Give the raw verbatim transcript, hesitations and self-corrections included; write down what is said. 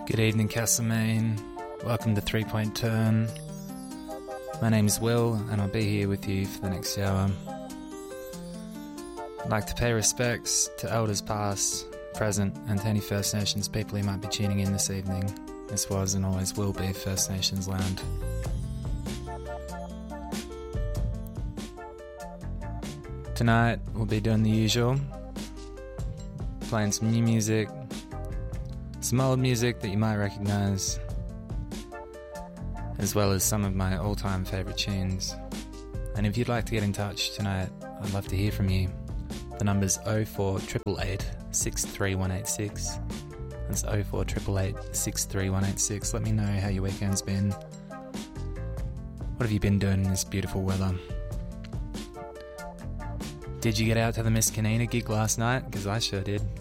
Good evening, Castlemaine. Welcome to Three Point Turn. My name is Will, and I'll be here with you for the next hour. I'd like to pay respects to elders past, present, and to any First Nations people who might be tuning in this evening. This was and always will be First Nations land. Tonight, we'll be doing the usual. Playing some new music, some old music that you might recognise, as well as some of my all-time favourite tunes. And if you'd like to get in touch tonight, I'd love to hear from you. The number's oh four eight eight eight, six three one eight six. That's oh four eight eight eight, six three one eight six. Let me know how your weekend's been. What have you been doing in this beautiful weather? Did you get out to the Miss Kanina gig last night? Because I sure did.